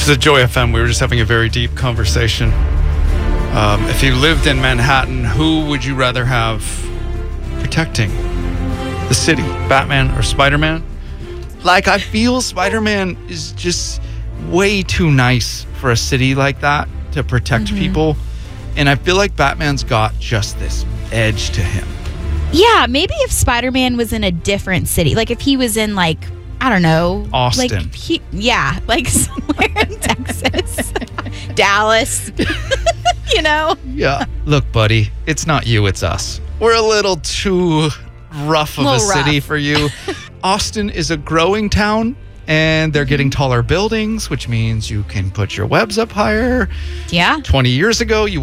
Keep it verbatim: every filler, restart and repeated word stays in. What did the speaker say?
This is Joy F M. We were just having a very deep conversation. Um, if you lived in Manhattan, who would you rather have protecting the city, Batman or Spider-Man? Like, I feel Spider-Man is just way too nice for a city like that to protect mm-hmm. people. And I feel like Batman's got just this edge to him. Yeah, maybe if Spider-Man was in a different city, like if he was in like, I don't know. Austin. Like he, yeah, like somewhere in Texas. Dallas. You know? Yeah. Look, buddy, it's not you, it's us. We're a little too rough of a, a city rough. for you. Austin is a growing town, and they're getting taller buildings, which means you can put your webs up higher. Yeah. twenty years ago, you